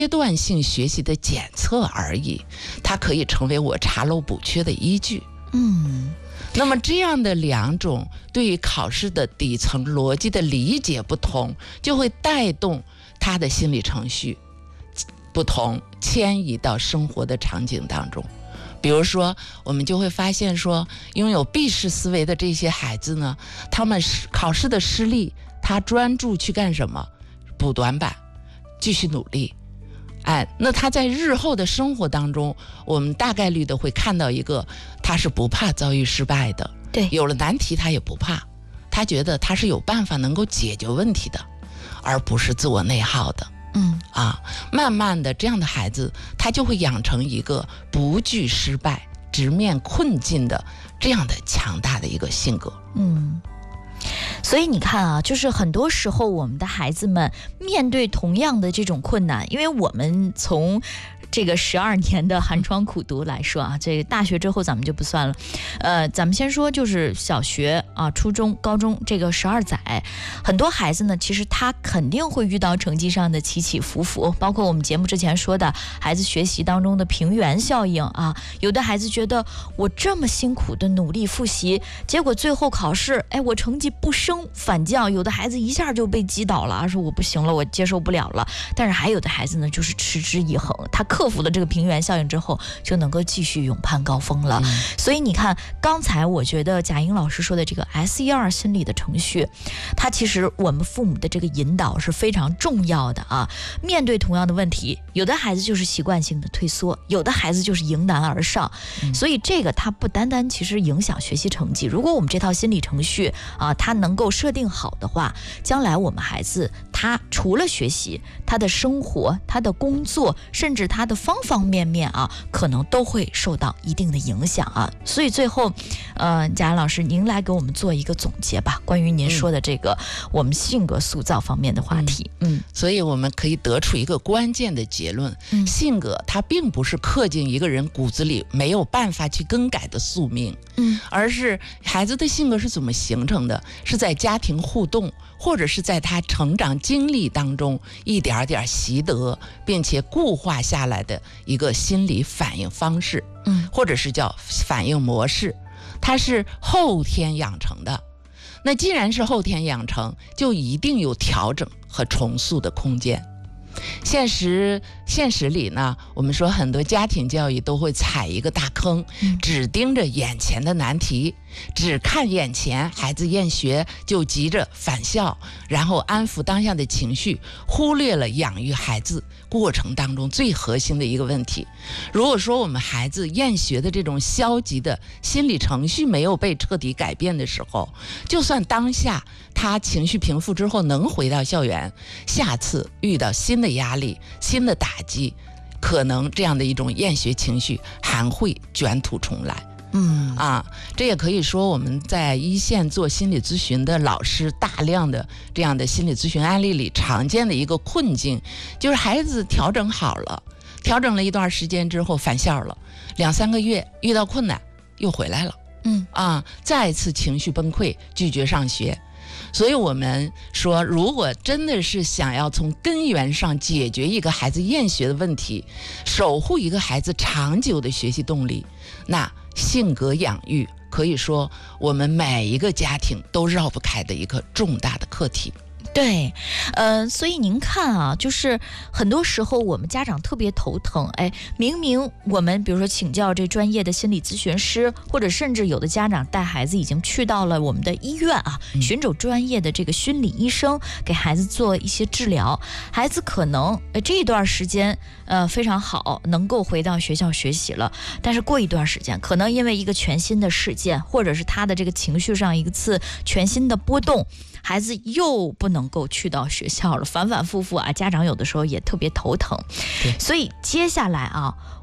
阶段性学习的检测而已，它可以成为我查漏补缺的依据。那么这样的两种对于考试的底层逻辑的理解不同，就会带动他的心理程序不同，迁移到生活的场景当中。比如说，我们就会发现说，拥有 B 式思维的这些孩子呢，他们考试的失利，他专注去干什么？补短板，继续努力。那他在日后的生活当中，我们大概率的会看到一个，他是不怕遭遇失败的。 对， 有了难题他也不怕，他觉得他是有办法能够解决问题的，而不是自我内耗的。慢慢的这样的孩子，他就会养成一个不惧失败、直面困境的这样的强大的一个性格。 所以你看啊，就是很多时候我们的孩子们面对同样的这种困难，因为我们从这个12年的寒窗苦读来说啊，这个大学之后咱们就不算了，咱们先说就是小学啊、初中、高中这个12载，很多孩子呢，其实他肯定会遇到成绩上的起起伏伏，包括我们节目之前说的孩子学习当中的平原效应啊，有的孩子觉得我这么辛苦的努力复习，结果最后考试，我成绩不升反降，有的孩子一下就被击倒了，说我不行了，我接受不了了。但是还有的孩子呢，就是持之以恒，他克服了这个平原效应之后，就能够继续勇攀高峰了。所以你看，刚才我觉得贾英老师说的这个 SER 心理的程序，它其实我们父母的这个引导是非常重要的啊。面对同样的问题，有的孩子就是习惯性的退缩，有的孩子就是迎难而上。所以这个它不单单其实影响学习成绩，如果我们这套心理程序啊，它能够设定好的话，将来我们孩子他除了学习，他的生活、他的工作，甚至他的方方面面啊，可能都会受到一定的影响啊。所以最后，贾安老师，您来给我们做一个总结吧，关于您说的这个我们性格塑造方面的话题。 所以我们可以得出一个关键的结论：性格它并不是刻进一个人骨子里没有办法去更改的宿命，而是孩子的性格是怎么形成的，是在家庭互动，或者是在他成长经历当中一点点习得并且固化下来的一个心理反应方式，或者是叫反应模式，它是后天养成的。那既然是后天养成，就一定有调整和重塑的空间。现实里呢，我们说很多家庭教育都会踩一个大坑，只盯着眼前的难题，只看眼前，孩子厌学就急着返校，然后安抚当下的情绪，忽略了养育孩子过程当中最核心的一个问题。如果说我们孩子厌学的这种消极的心理程序没有被彻底改变的时候，就算当下他情绪平复之后能回到校园，下次遇到新的压力、新的打击，可能这样的一种厌学情绪还会卷土重来。这也可以说我们在一线做心理咨询的老师大量的这样的心理咨询案例里常见的一个困境，就是孩子调整好了，调整了一段时间之后返校了，2-3个月遇到困难又回来了，再次情绪崩溃，拒绝上学。所以我们说，如果真的是想要从根源上解决一个孩子厌学的问题，守护一个孩子长久的学习动力，那性格养育可以说我们每一个家庭都绕不开的一个重大的课题。 对，所以您看啊，就是很多时候我们家长特别头疼，明明我们比如说请教这专业的心理咨询师，或者甚至有的家长带孩子已经去到了我们的医院啊，寻找专业的这个心理医生给孩子做一些治疗，孩子可能这一段时间非常好，能够回到学校学习了，但是过一段时间，可能因为一个全新的事件，或者是他的这个情绪上一次全新的波动，孩子又不能够去到学校了，反反复复啊，家长有的时候也特别头疼。所以接下来啊，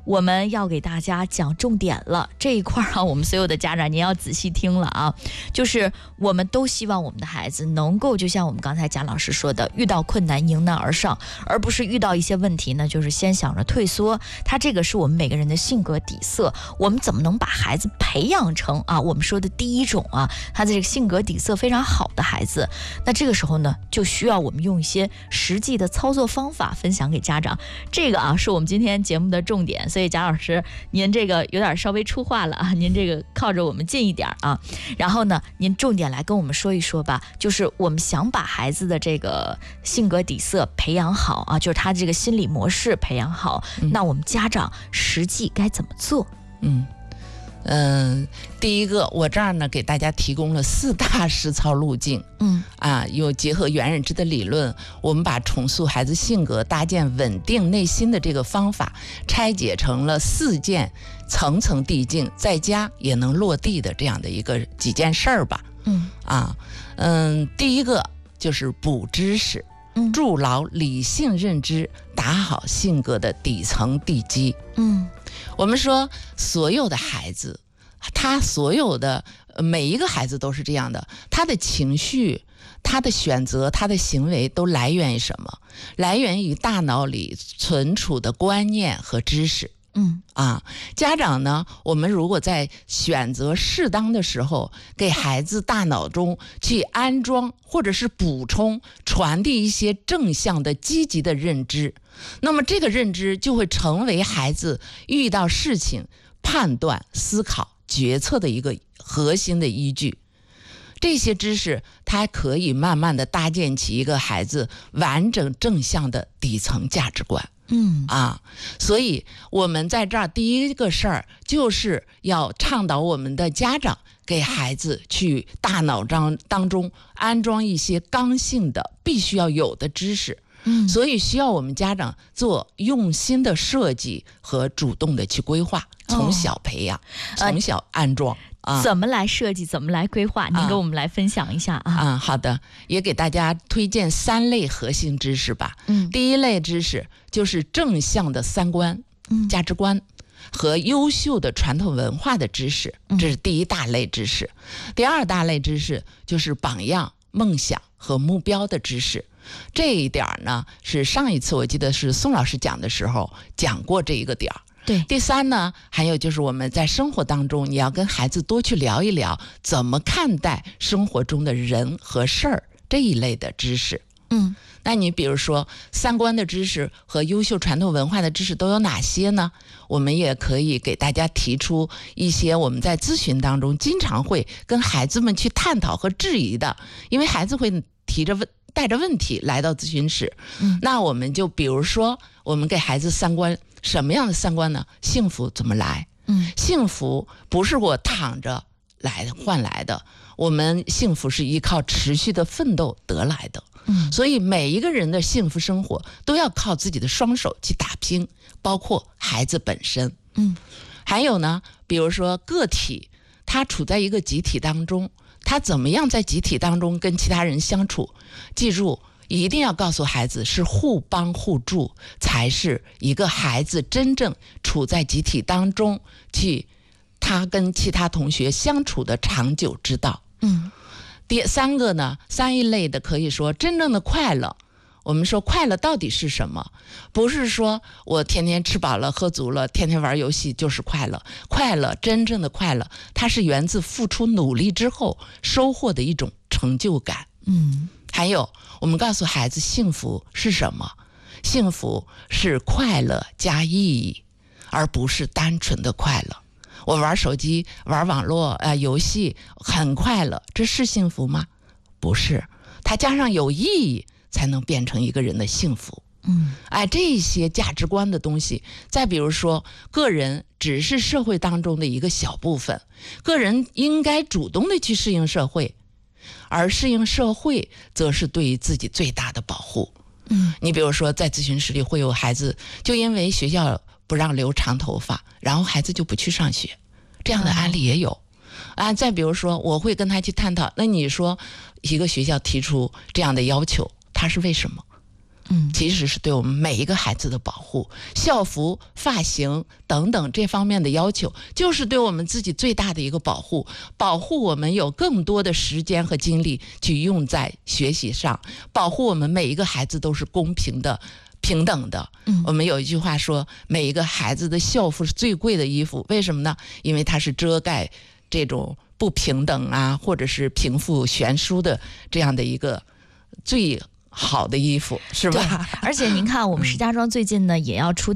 我们要给大家讲重点了。这一块啊，我们所有的家长您要仔细听了啊，就是我们都希望我们的孩子能够就像我们刚才贾老师说的，遇到困难迎难而上，而不是遇到一些问题呢就是先想着退缩。他这个是我们每个人的性格底色，我们怎么能把孩子培养成啊我们说的第一种啊他的这个性格底色非常好的孩子？那这个时候呢，就需要我们用一些实际的操作方法分享给家长。这个啊是我们今天节目的重点，所以贾老师您这个有点稍微出话了啊，您这个靠着我们近一点啊。然后呢，您重点来跟我们说一说吧，就是我们想把孩子的这个性格底色培养好啊，就是他这个心理模式培养好，那我们家长实际该怎么做？ 第一个，我这儿呢给大家提供了4大实操路径。有结合袁忍之的理论，我们把重塑孩子性格、搭建稳定内心的这个方法拆解成了4件层层递进，在家也能落地的这样的几件事儿吧。第一个就是补知识，筑牢理性认知，打好性格的底层地基。我们说所有的孩子，他所有的每一个孩子都是这样的，他的情绪、他的选择、他的行为都来源于什么？来源于大脑里存储的观念和知识。家长呢，我们如果在选择适当的时候，给孩子大脑中去安装或者是补充、传递一些正向的积极的认知，那么这个认知就会成为孩子遇到事情判断、思考、决策的一个核心的依据。这些知识它可以慢慢的搭建起一个孩子完整正向的底层价值观。所以我们在这儿第一个事儿就是要倡导我们的家长给孩子去大脑当中安装一些刚性的必须要有的知识。所以需要我们家长做用心的设计和主动的去规划，从小培养，从小安装。 怎么来设计，怎么来规划，您给我们来分享一下好的，也给大家推荐3类核心知识吧。第一类知识就是正向的三观、价值观和优秀的传统文化的知识，这是第一大类知识。第二大类知识就是榜样、梦想和目标的知识。这一点呢，是上一次我记得是宋老师讲的时候讲过这一个点儿。 对， 第三呢，还有就是我们在生活当中，你要跟孩子多去聊一聊怎么看待生活中的人和事儿这一类的知识。那你比如说三观的知识和优秀传统文化的知识都有哪些呢？我们也可以给大家提出一些我们在咨询当中经常会跟孩子们去探讨和质疑的，因为孩子会带着问题来到咨询室。那我们就比如说我们给孩子三观，什么样的三观呢？幸福怎么来？幸福不是我躺着来换来的，我们幸福是依靠持续的奋斗得来的。所以每一个人的幸福生活都要靠自己的双手去打拼，包括孩子本身。还有呢，比如说个体他处在一个集体当中，他怎么样在集体当中跟其他人相处？记住，一定要告诉孩子，是互帮互助才是一个孩子真正处在集体当中去他跟其他同学相处的长久之道。第三个呢，三一类的可以说真正的快乐。我们说快乐到底是什么？不是说我天天吃饱了喝足了，天天玩游戏就是快乐。快乐，真正的快乐，它是源自付出努力之后收获的一种成就感。还有我们告诉孩子幸福是什么？幸福是快乐加意义，而不是单纯的快乐。我玩手机玩网络游戏很快乐，这是幸福吗？不是，它加上有意义才能变成一个人的幸福。这些价值观的东西，再比如说个人只是社会当中的一个小部分，个人应该主动的去适应社会，而适应社会则是对于自己最大的保护。你比如说在咨询室里会有孩子就因为学校不让留长头发，然后孩子就不去上学，这样的案例也有。再比如说我会跟他去探讨，那你说一个学校提出这样的要求，他是为什么？ 其实是对我们每一个孩子的保护。校服、发型等等这方面的要求，就是对我们自己最大的一个保护，保护我们有更多的时间和精力去用在学习上，保护我们每一个孩子都是公平的、平等的。我们有一句话说，每一个孩子的校服是最贵的衣服，为什么呢？因为它是遮盖这种不平等啊，或者是贫富悬殊的这样的一个最好的衣服，是吧？ 而且您看，我们石家庄最近呢也要出